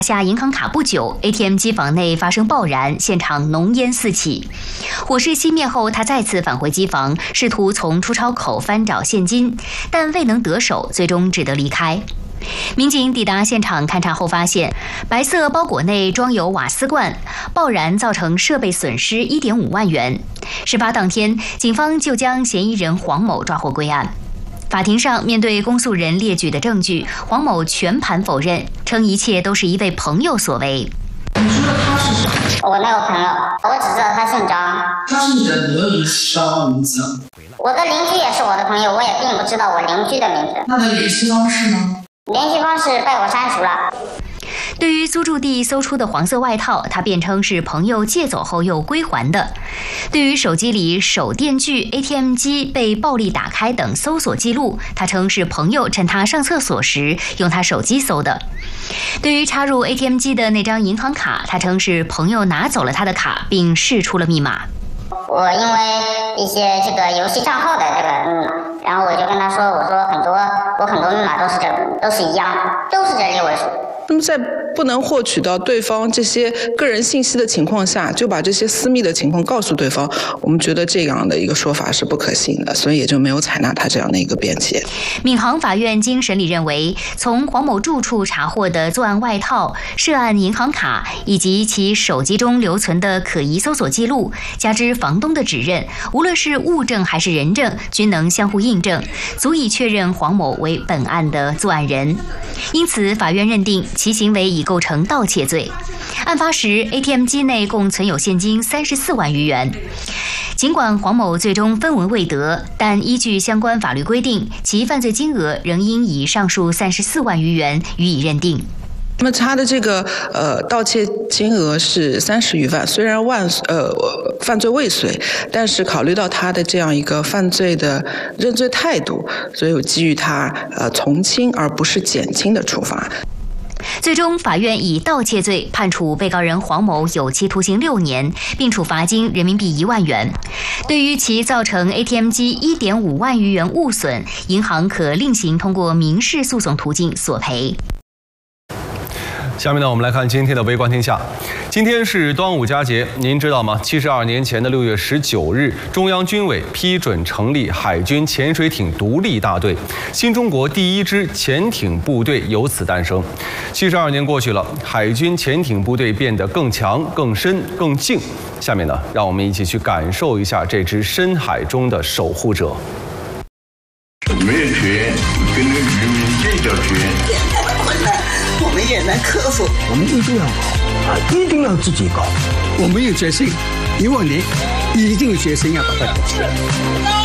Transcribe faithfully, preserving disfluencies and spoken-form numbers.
下银行卡不久 ，A T M 机房内发生爆燃，现场浓烟四起。火势熄灭后，他再次返回机房，试图从出钞口翻找现金，但未能得手，最终只得离开。民警抵达现场勘查后发现，白色包裹内装有瓦斯罐，爆燃造成设备损失 一点五万元。事发当天，警方就将嫌疑人黄某抓获归案。法庭上，面对公诉人列举的证据，黄某全盘否认，称一切都是一位朋友所为。 你说的他是谁？ 我没有朋友，我只知道他姓张。 他是你的邻居吗？ 我的邻居也是我的朋友，我也并不知道我邻居的名字。 那他联系方式呢？ 联系方式被我删除了。 对于租住地搜出的黄色外套，他辩称是朋友借走后又归还的。对于手机里手电锯、A T M 机被暴力打开等搜索记录，他称是朋友趁他上厕所时用他手机搜的。对于插入 A T M 机的那张银行卡，他称是朋友拿走了他的卡，并释出了密码。 我因为一些这个游戏账号的这个密码，然后我就跟他说，我说很多我很多密码都是这都是一样，都是这六位数。 那么在不能获取到对方这些个人信息的情况下，就把这些私密的情况告诉对方，我们觉得这样的一个说法是不可信的，所以也就没有采纳他这样的一个辩解。 闵行法院经审理认为，从黄某住处查获的作案外套、涉案银行卡以及其手机中留存的可疑搜索记录，加之房东的指认，无论是物证还是人证，均能相互印证，足以确认黄某为本案的作案人。因此，法院认定其行为已构成盗窃罪。案发时 ，A T M 机内共存有现金三十四万余元。尽管黄某最终分文未得，但依据相关法律规定，其犯罪金额仍应以上述三十四万余元予以认定。 那么他的这个呃盗窃金额是三十余万，虽然万呃犯罪未遂，但是考虑到他的这样一个犯罪的认罪态度，所以我给予他呃从轻而不是减轻的处罚。 最终，法院以盗窃罪判处被告人黄某有期徒刑六年，并处罚金人民币一万元。对于其造成 A T M 机一点五万余元误损，银行可另行通过民事诉讼途径索赔。 下面呢，我们来看今天的微观天下。今天是端午佳节，您知道吗？七十二年前的六月十九日，中央军委批准成立海军潜水艇独立大队，新中国第一支潜艇部队由此诞生。七十二年过去了，海军潜艇部队变得更强、更深、更静。下面呢，让我们一起去感受一下这支深海中的守护者。 没有权跟那个渔民建交权。 我们也能克服， 我们一定要搞啊，一定要自己搞。 我们有决心，一万年一定有决心要把它搞起来。